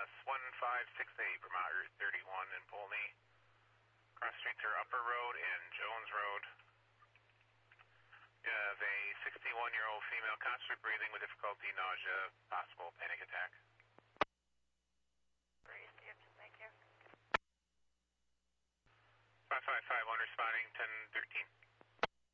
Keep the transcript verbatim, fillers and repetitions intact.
S one five six eight, Vermont Route thirty-one in Polney. Cross streets are Upper Road and Jones Road. You have a sixty-one-year-old female, constant breathing with difficulty, nausea, possible panic attack. Thank you. five five five one responding, ten